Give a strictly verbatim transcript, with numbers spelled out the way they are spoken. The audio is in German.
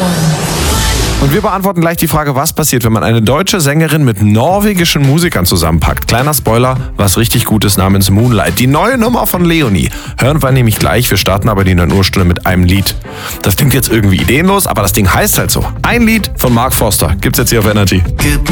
Und wir beantworten gleich die Frage, was passiert, wenn man eine deutsche Sängerin mit norwegischen Musikern zusammenpackt. Kleiner Spoiler, was richtig Gutes namens Moonlight. Die neue Nummer von Leonie. Hören wir nämlich gleich. Wir starten aber die neun Uhr Stunde mit einem Lied. Das klingt jetzt irgendwie ideenlos, aber das Ding heißt halt so. Ein Lied von Mark Foster. Gibt's jetzt hier auf Energy. Gib